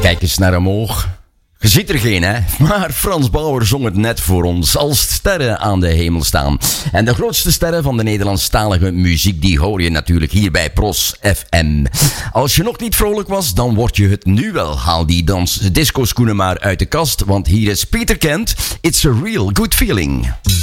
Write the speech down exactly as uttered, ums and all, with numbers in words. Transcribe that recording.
Kijk eens naar omhoog. Je ziet er geen, hè? Maar Frans Bauer zong het net voor ons als sterren aan de hemel staan. En de grootste sterren van de Nederlandstalige muziek, die hoor je natuurlijk hier bij Pros F M. Als je nog niet vrolijk was, dan word je het nu wel. Haal die dans disco schoenen maar uit de kast, want hier is Peter Kent. It's a real good feeling.